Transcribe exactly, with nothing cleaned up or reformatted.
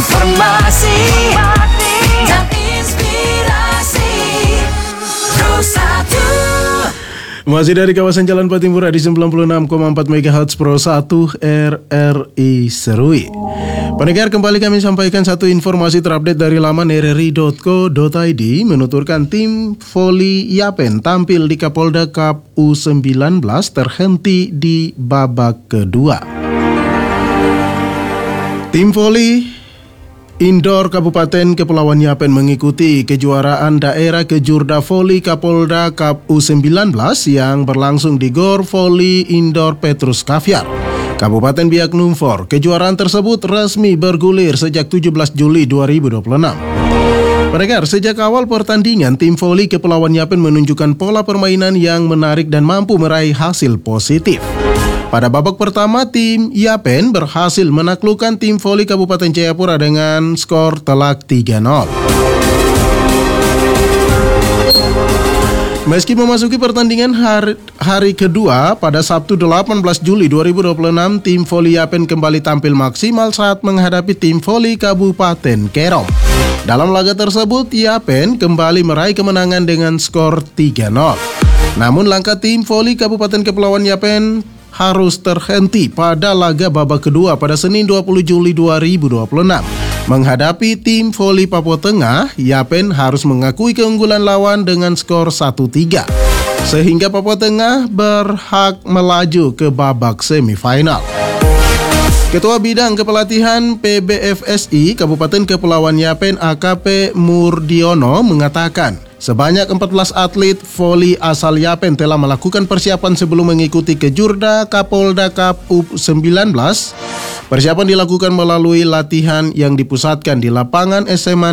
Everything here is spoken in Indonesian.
Informasi dan inspirasi Pro satu. Masih dari kawasan Jalan Patimpura di sembilan puluh enam koma empat megahertz Pro satu R R I Serui. Pendengar, kembali kami sampaikan satu informasi terupdate dari laman r r i dot co dot i d menuturkan tim voli Yapen tampil di Kapolda Cup U sembilan belas terhenti di babak kedua. Tim voli Indoor Kabupaten Kepulauan Yapen mengikuti kejuaraan daerah Kejurda Voli Kapolda Cup U sembilan belas yang berlangsung di Gor Voli Indoor Petrus Kaviar, Kabupaten Biak Numfor. Kejuaraan tersebut resmi bergulir sejak tujuh belas Juli dua ribu dua puluh enam. Pendengar, sejak awal pertandingan, tim voli Kepulauan Yapen menunjukkan pola permainan yang menarik dan mampu meraih hasil positif. Pada babak pertama, tim Yapen berhasil menaklukkan tim voli Kabupaten Jayapura dengan skor telak tiga nol. Meski memasuki pertandingan hari, hari kedua, pada Sabtu delapan belas Juli dua ribu dua puluh enam, tim voli Yapen kembali tampil maksimal saat menghadapi tim voli Kabupaten Kerom. Dalam laga tersebut, Yapen kembali meraih kemenangan dengan skor tiga nol. Namun langkah tim voli Kabupaten Kepulauan Yapen harus terhenti pada laga babak kedua pada Senin dua puluh Juli dua ribu dua puluh enam. Menghadapi tim voli Papua Tengah, Yapen harus mengakui keunggulan lawan dengan skor satu tiga. Sehingga Papua Tengah berhak melaju ke babak semifinal. Ketua Bidang Kepelatihan P B F S I Kabupaten Kepulauan Yapen A K P Murdiono mengatakan, sebanyak empat belas atlet voli asal Yapen telah melakukan persiapan sebelum mengikuti Kejurda Kapolda Cup U sembilan belas. Persiapan dilakukan melalui latihan yang dipusatkan di lapangan S M A